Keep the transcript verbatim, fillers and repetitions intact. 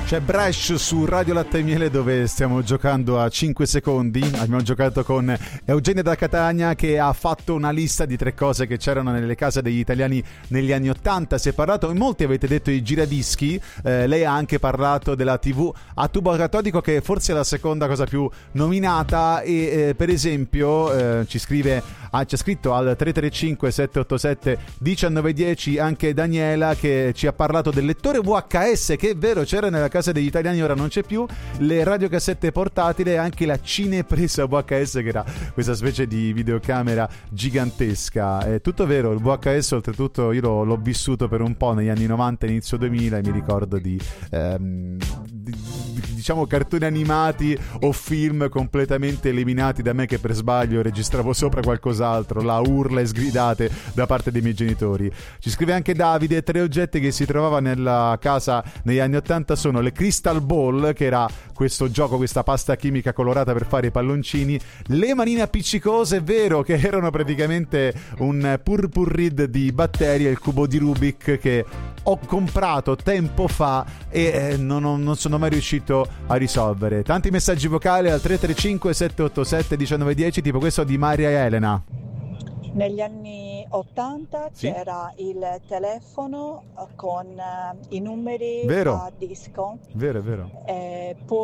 C'è Bresh su Radio Latte e Miele, dove stiamo giocando a cinque secondi. Abbiamo giocato con Eugenia da Catania, che ha fatto una lista di tre cose che c'erano nelle case degli italiani negli anni Ottanta. Si è parlato, in molti avete detto i giradischi, eh, lei ha anche parlato della tivù a tubo catodico, che forse è la seconda cosa più nominata. E eh, per esempio eh, ci scrive, ah, c'è scritto al tre tre cinque sette otto sette uno nove uno zero anche Daniela, che ci ha parlato del lettore V H S, che è vero, c'era nella casa degli italiani, ora non c'è più, le radiocassette portatili e anche la cinepresa V H S, che era questa specie di videocamera gigantesca. È tutto vero, il V H S oltretutto io l'ho, l'ho vissuto per un po' negli anni novanta, inizio duemila, e mi ricordo di, ehm, di diciamo cartoni animati o film completamente eliminati da me, che per sbaglio registravo sopra qualcos'altro, la urla e sgridate da parte dei miei genitori. Ci scrive anche Davide: tre oggetti che si trovava nella casa negli anni ottanta sono le Crystal Ball, che era questo gioco, questa pasta chimica colorata per fare i palloncini, le manine appiccicose, è vero, che erano praticamente un purpurri di batteri, e il cubo di Rubik, che ho comprato tempo fa e eh, non, ho, non sono mai riuscito a risolvere. Tanti messaggi vocali al tre tre cinque sette otto sette uno nove uno zero, tipo questo di Maria Elena. Negli anni ottanta sì? C'era il telefono con uh, i numeri vero. a disco. Vero, è vero. Eh, poi